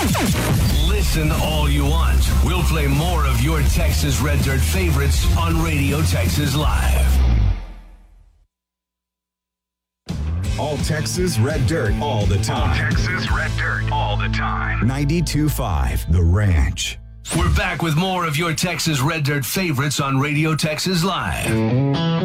Listen all you want. We'll play more of your Texas Red Dirt favorites on Radio Texas Live. All Texas Red Dirt all the time. All Texas Red Dirt all the time. 92.5 The Ranch. We're back with more of your Texas Red Dirt favorites on Radio Texas Live.